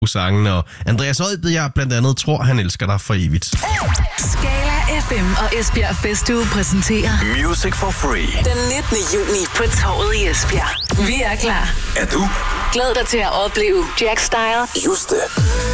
sangen. Og Andreas Odbjerg blandt andet tror, han elsker dig for evigt. Skala FM og Esbjerg Festuge præsenterer Music for Free. den 19. juni på Torvet i Esbjerg. Vi er klar. Er du? Glæd dig til at opleve Jack Style, Juste.